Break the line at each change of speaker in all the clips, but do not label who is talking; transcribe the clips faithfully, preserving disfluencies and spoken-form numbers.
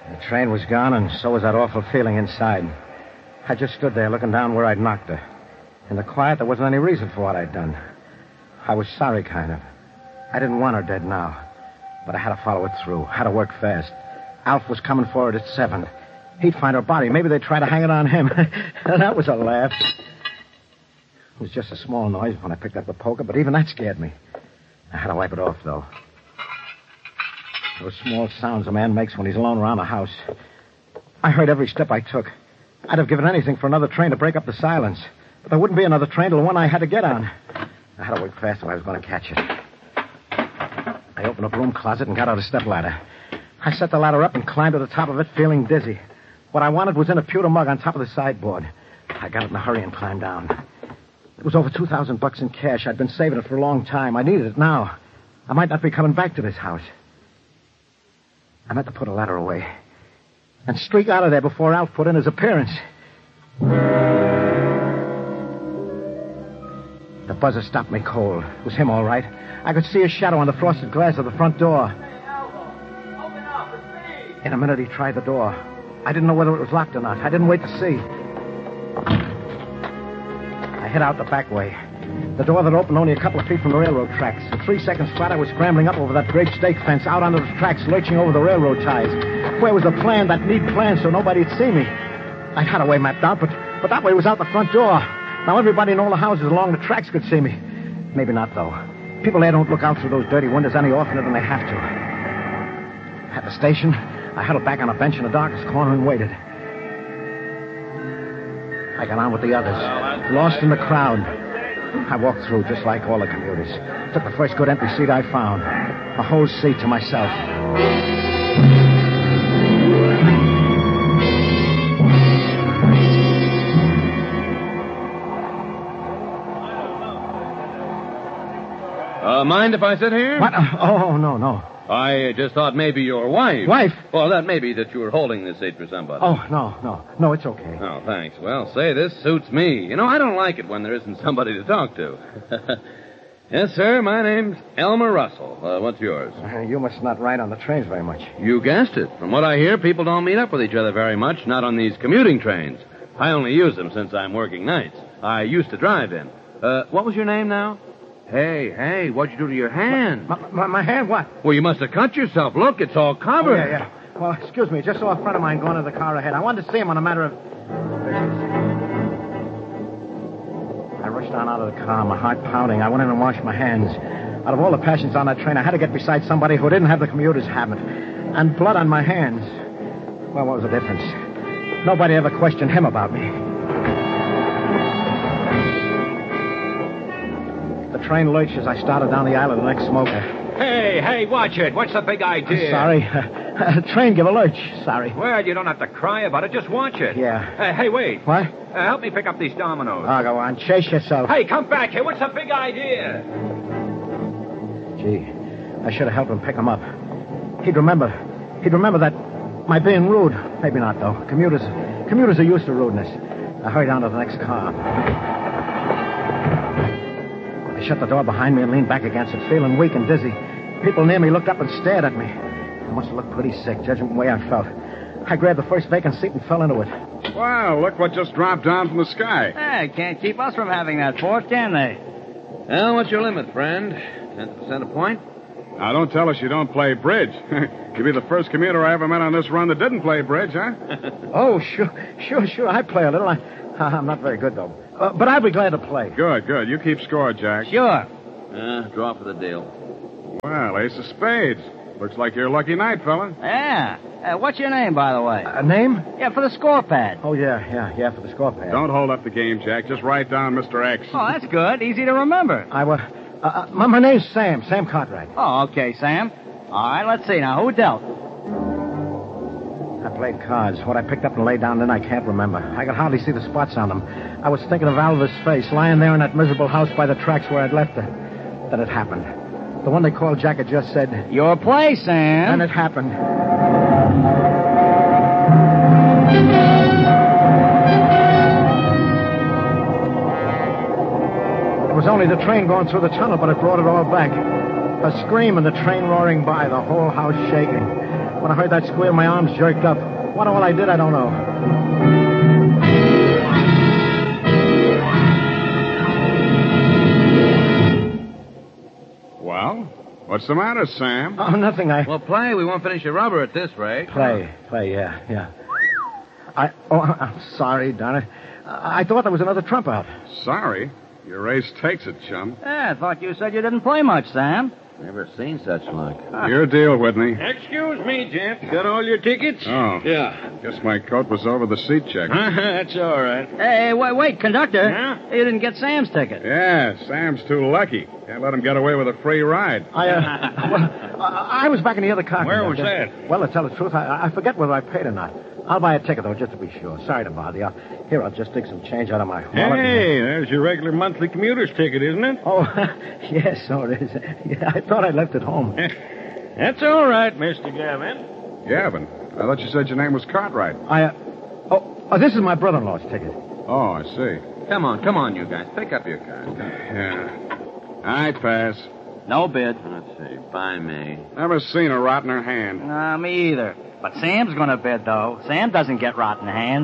The train was gone, and so was that awful feeling inside. I just stood there looking down where I'd knocked her. In the quiet, there wasn't any reason for what I'd done. I was sorry, kind of. I didn't want her dead now. But I had to follow it through. Had to work fast. Alf was coming for it at seven. He'd find her body. Maybe they'd try to hang it on him. That was a laugh. It was just a small noise when I picked up the poker, but even that scared me. I had to wipe it off, though. Those small sounds a man makes when he's alone around the house. I heard every step I took. I'd have given anything for another train to break up the silence. But there wouldn't be another train till the one I had to get on. I had to work fast if I was going to catch it. I opened a broom closet and got out a stepladder. I set the ladder up and climbed to the top of it, feeling dizzy. What I wanted was in a pewter mug on top of the sideboard. I got it in a hurry and climbed down. It was over two thousand bucks in cash. I'd been saving it for a long time. I needed it now. I might not be coming back to this house. I meant to put a ladder away and streak out of there before Alf put in his appearance. The buzzer stopped me cold. It was him, all right. I could see his shadow on the frosted glass of the front door. In a minute, he tried the door. I didn't know whether it was locked or not. I didn't wait to see. I hid out the back way. The door that opened only a couple of feet from the railroad tracks. In three seconds flat, I was scrambling up over that great stake fence, out onto the tracks, lurching over the railroad ties. Where was the plan, that neat plan, so nobody'd see me? I had a way mapped out, but, but that way was out the front door. Now everybody in all the houses along the tracks could see me. Maybe not, though. People there don't look out through those dirty windows any oftener than they have to. At the station, I huddled back on a bench in the darkest corner and waited. I got on with the others, lost in the crowd. I walked through just like all the commuters. Took the first good empty seat I found. A whole seat to myself.
Uh, mind if I sit here?
What? Oh, no, no.
I just thought maybe your wife.
Wife?
Well, that may be that you were holding this seat for somebody.
Oh, no, no. No, it's okay.
Oh, thanks. Well, say, this suits me. You know, I don't like it when there isn't somebody to talk to. Yes, sir, my name's Elmer Russell. Uh, what's yours?
Uh, you must not ride on the trains very much.
You guessed it. From what I hear, people don't meet up with each other very much, not on these commuting trains. I only use them since I'm working nights. I used to drive in. Uh, what was your name now? Hey, hey, what'd you do to your hand?
My, my, my hand, what?
Well, you must have cut yourself. Look, it's all covered.
Oh, yeah, yeah. Well, excuse me, just saw a friend of mine going to the car ahead. I wanted to see him on a matter of business. I rushed on out of the car, my heart pounding. I went in and washed my hands. Out of all the passengers on that train, I had to get beside somebody who didn't have the commuter's habit. And blood on my hands. Well, what was the difference? Nobody ever questioned him about me. The train lurched as I started down the aisle of the next smoker.
Hey, hey, watch it. What's the big idea?
Uh, sorry. Uh, train give a lurch. Sorry.
Well, you don't have to cry about it. Just watch it.
Yeah.
Uh, hey, wait.
What?
Uh, help me pick up these dominoes.
Oh, go on. Chase yourself.
Hey, come back here. What's the big idea?
Gee, I should have helped him pick them up. He'd remember. He'd remember that my being rude. Maybe not, though. Commuters, commuters are used to rudeness. I hurried on to the next car. I shut the door behind me and leaned back against it, feeling weak and dizzy. People near me looked up and stared at me. I must have looked pretty sick, judging from the way I felt. I grabbed the first vacant seat and fell into it.
Wow, look what just dropped down from the sky.
Hey, can't keep us from having that fort, can they?
Well, what's your limit, friend? Ten percent a point?
Now, don't tell us you don't play bridge. You'll be the first commuter I ever met on this run that didn't play bridge, huh?
Oh, sure, sure, sure. I play a little. I, I'm not very good, though. Uh, but I'd be glad to play.
Good, good. You keep score, Jack.
Sure.
Uh, draw for the deal.
Well, ace of spades. Looks like your lucky night, fella.
Yeah. Uh, what's your name, by the way?
A name?
Yeah, for the score pad.
Oh, yeah, yeah, yeah, for the score pad.
Don't hold up the game, Jack. Just write down Mister X.
Oh, that's good. Easy to remember.
I was... Uh, uh, my, my name's Sam. Sam Cartwright.
Oh, okay, Sam. All right, let's see now. Who dealt?
I played cards. What I picked up and laid down then, I can't remember. I could hardly see the spots on them. I was thinking of Alva's face, lying there in that miserable house by the tracks where I'd left her. Then it happened. The one they called Jack had just said...
Your play, Sam.
And it happened. It was only the train going through the tunnel, but it brought it all back. A scream and the train roaring by, the whole house shaking. When I heard that squeal, my arms jerked up. What all I did, I don't know.
Well, what's the matter, Sam?
Oh, nothing. I...
Well, play. We won't finish your rubber at this rate.
Play. Play, yeah, yeah. I... Oh, I'm sorry, darn it. I thought there was another trump out.
Sorry. Your ace takes it, chum.
Yeah, I thought you said you didn't play much, Sam.
Never seen such luck.
Your deal, Whitney.
Excuse me, gent. Got all your tickets?
Oh.
Yeah.
Guess my coat was over the seat check.
That's all right.
Hey, wait, wait, conductor.
Huh?
You didn't get Sam's ticket.
Yeah, Sam's too lucky. Can't let him get away with a free ride.
I, uh... well, I I was back in the other car.
Where was
conductor.
that?
Well, to tell the truth, I, I forget whether I paid or not. I'll buy a ticket, though, just to be sure. Sorry to bother you. Here, I'll just dig some change out of my wallet.
Hey, there's your regular monthly commuter's ticket, isn't it?
Oh, yes, so it is. Yeah, I thought I left it home.
That's all right, Mister Gavin.
Gavin, I thought you said your name was Cartwright.
I, uh... Oh, oh, this is my brother-in-law's ticket.
Oh, I see.
Come on, come on, you guys. Pick up your card.
Yeah. I pass.
No bid.
Let's see. Buy me.
Never seen a rottener hand.
Nah, me either. But Sam's gonna bid, though. Sam doesn't get rotten hands.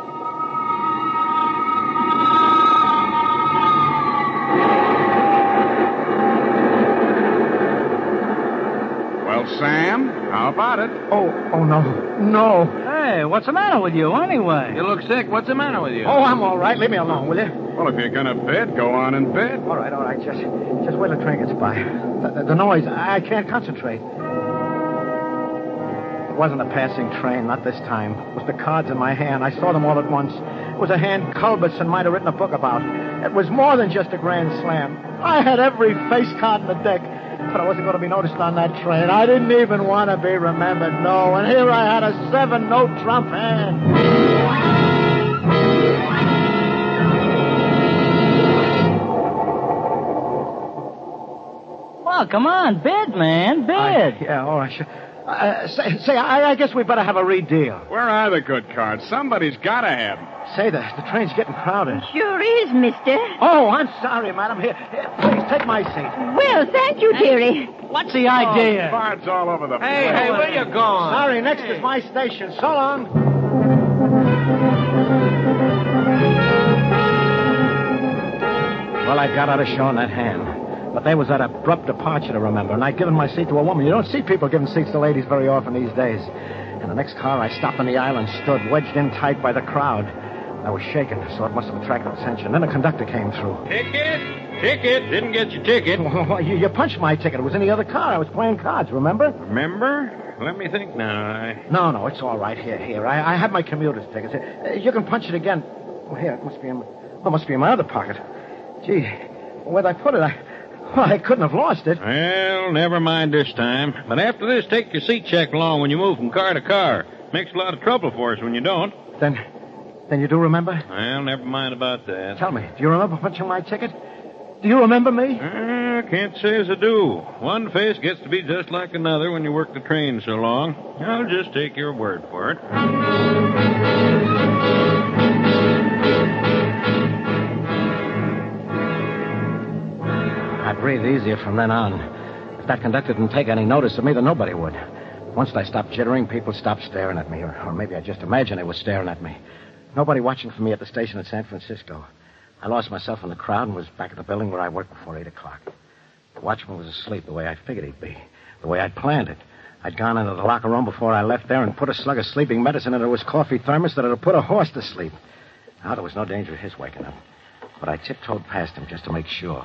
Well, Sam, how about it?
Oh, oh, no. No.
Hey, what's the matter with you, anyway?
You look sick. What's the matter with you?
Oh, I'm all right. Leave me alone, will you?
Well, if you're gonna bid, go on and bid.
All right, all right. Just, just wait till the train gets by. The, the noise, I can't concentrate. It wasn't a passing train, not this time. It was the cards in my hand. I saw them all at once. It was a hand Culbertson might have written a book about. It was more than just a grand slam. I had every face card in the deck, but I wasn't going to be noticed on that train. I didn't even want to be remembered, no. And here I had a seven-note trump hand.
Well, come on, bid, man, bid.
I, yeah, all right, sure. Uh, say, say I, I guess we better have a redeal.
Where are the good cards? Somebody's gotta have them.
Say, the, the train's getting crowded.
Sure is, mister.
Oh, I'm sorry, madam. Here, here, please, take my seat.
Well, thank you, dearie.
What's the idea?
Cards all over the
Hey,
place.
hey, where you going?
Sorry, next is my station. So long. Well, I got out of showing that hand. But there was that abrupt departure to remember, and I'd given my seat to a woman. You don't see people giving seats to ladies very often these days. In the next car, I stopped on the aisle and stood, wedged in tight by the crowd. I was shaking, so it must have attracted attention. Then a conductor came through.
Ticket? Ticket? Didn't get your ticket.
Well, you, you punched my ticket. It was in the other car. I was playing cards, remember?
Remember? Let me think now. I...
No, no, it's all right. Here, here. I, I have my commuter's tickets. Uh, You can punch it again. Oh, here, it must be in, oh, it must be in my other pocket. Gee, where'd I put it? I... Well, I couldn't have lost it.
Well, never mind this time. But after this, take your seat check along when you move from car to car. Makes a lot of trouble for us when you don't.
Then, then you do remember?
Well, never mind about that.
Tell me, do you remember punching my ticket? Do you remember me?
I can't say as I do. One face gets to be just like another when you work the train so long. I'll just take your word for it.
I breathed easier from then on. If that conductor didn't take any notice of me, then nobody would. Once I stopped jittering, people stopped staring at me, or, or maybe I just imagined they were staring at me. Nobody watching for me at the station in San Francisco. I lost myself in the crowd and was back at the building where I worked before eight o'clock. The watchman was asleep the way I figured he'd be, the way I'd planned it. I'd gone into the locker room before I left there and put a slug of sleeping medicine into his coffee thermos that would put a horse to sleep. Now, there was no danger of his waking up, but I tiptoed past him just to make sure.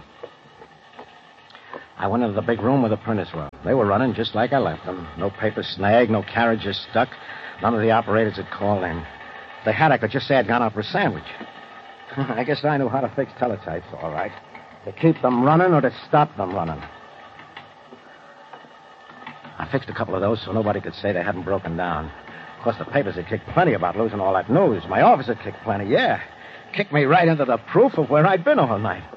I went into the big room where the printers were. They were running just like I left them. No paper snag, no carriages stuck. None of the operators had called in. If they had, I could just say I'd gone out for a sandwich. I guess I knew how to fix teletypes, all right. To keep them running or to stop them running. I fixed a couple of those so nobody could say they hadn't broken down. Of course, the papers had kicked plenty about losing all that news. My office had kicked plenty, yeah. Kicked me right into the proof of where I'd been all night.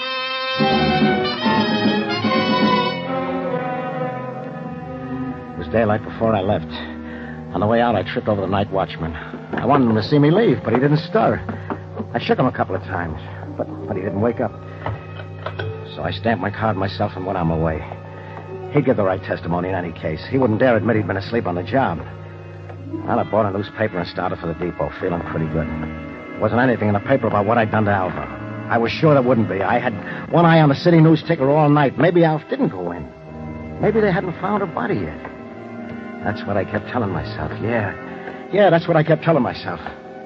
It was daylight before I left. On the way out, I tripped over the night watchman. I wanted him to see me leave, but he didn't stir. I shook him a couple of times, but, but he didn't wake up. So I stamped my card myself and went on my way. He'd give the right testimony in any case. He wouldn't dare admit he'd been asleep on the job. Well, I bought a newspaper and started for the depot, feeling pretty good. There wasn't anything in the paper about what I'd done to Alpha. I was sure there wouldn't be. I had one eye on the city news ticker all night. Maybe Alf didn't go in. Maybe they hadn't found her body yet. That's what I kept telling myself, yeah. Yeah, that's what I kept telling myself.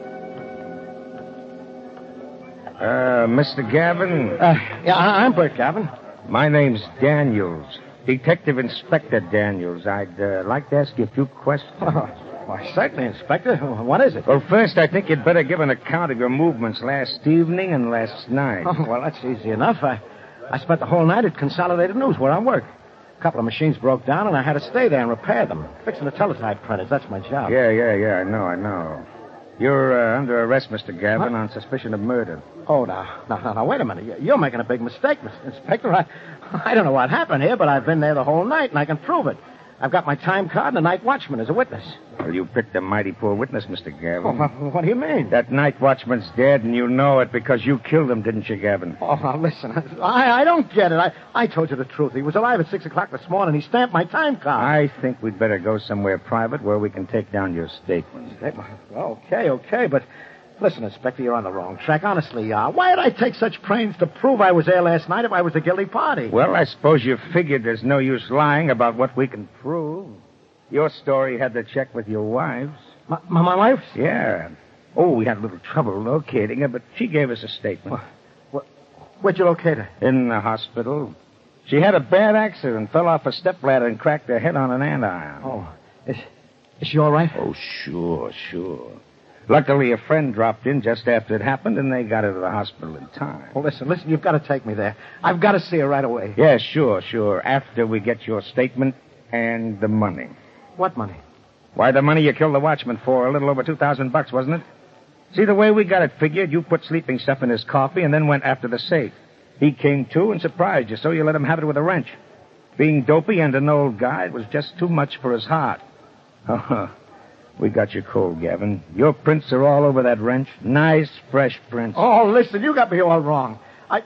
Uh, Mister Gavin?
Uh, yeah, I- I'm Bert Gavin.
My name's Daniels. Detective Inspector Daniels. I'd uh, like to ask you a few questions.
Oh, why, certainly, Inspector. What is it?
Well, first, I think you'd better give an account of your movements last evening and last night.
Oh, well, that's easy enough. I, I spent the whole night at Consolidated News where I work. A couple of machines broke down, and I had to stay there and repair them. Fixing the teletype printers, that's my job.
Yeah, yeah, yeah, I know, I know. You're uh, under arrest, Mister Gavin,
What?
on suspicion of murder.
Oh, now, now, now, now, wait a minute. You're making a big mistake, Inspector. I, I don't know what happened here, but I've been there the whole night, and I can prove it. I've got my time card and the night watchman as a witness.
Well, you picked a mighty poor witness, Mister Gavin.
Oh, what, what do you mean?
That night watchman's dead, and you know it because you killed him, didn't you, Gavin?
Oh, now, listen. I, I don't get it. I, I told you the truth. He was alive at six o'clock this morning. He stamped my time card.
I think we'd better go somewhere private where we can take down your statement.
Okay, okay, but listen, Inspector, you're on the wrong track. Honestly, you are. Why did I take such pains to prove I was there last night if I was the guilty party?
Well, I suppose you figured there's no use lying about what we can prove. Your story had to check with your wives.
My, my, my wife?
Yeah. Oh, we had a little trouble locating her, but she gave us a statement.
What, where'd you locate her?
In the hospital. She had a bad accident, fell off a stepladder and cracked her head on an andiron.
Oh, is, is she all right?
Oh, sure, sure. Luckily, a friend dropped in just after it happened, and they got her to the hospital in time.
Well, listen, listen, you've got to take me there. I've got to see her right away.
Yeah, sure, sure. After we get your statement and the money.
What money?
Why, the money you killed the watchman for, a little over two thousand bucks, wasn't it? See, the way we got it figured, you put sleeping stuff in his coffee and then went after the safe. He came to and surprised you, so you let him have it with a wrench. Being dopey and an old guy, it was just too much for his heart. Oh, we got you cold, Gavin. Your prints are all over that wrench. Nice, fresh prints.
Oh, listen, you got me all wrong. I...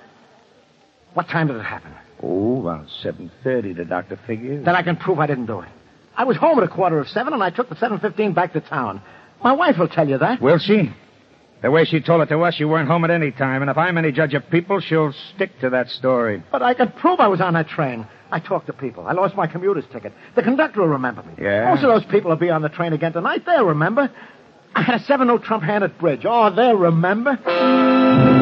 What time did it happen?
Oh, about seven thirty, the doctor figures.
Then I can prove I didn't do it. I was home at a quarter of seven, and I took the seven fifteen back to town. My wife will tell you that.
Will she? The way she told it to us, you weren't home at any time, and if I'm any judge of people, she'll stick to that story.
But I can prove I was on that train. I talked to people. I lost my commuter's ticket. The conductor will remember me.
Yeah?
Most of those people will be on the train again tonight. They'll remember. I had a seven oh Trump hand at bridge. Oh, they'll remember.